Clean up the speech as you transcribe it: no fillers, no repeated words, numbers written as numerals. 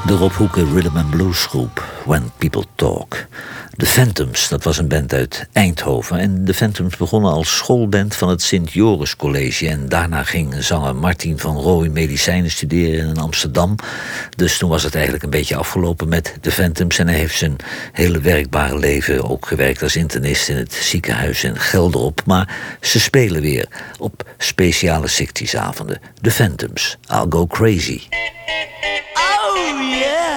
De Rob Hoeken Rhythm and Blues groep, When People Talk. De Phantoms, dat was een band uit Eindhoven. En de Phantoms begonnen als schoolband van het Sint-Joris College. En daarna ging zanger Martin van Rooij medicijnen studeren in Amsterdam. Dus toen was het eigenlijk een beetje afgelopen met de Phantoms. En hij heeft zijn hele werkbare leven ook gewerkt als internist in het ziekenhuis in Gelderop. Maar ze spelen weer op speciale sectiesavonden. De Phantoms, I'll Go Crazy.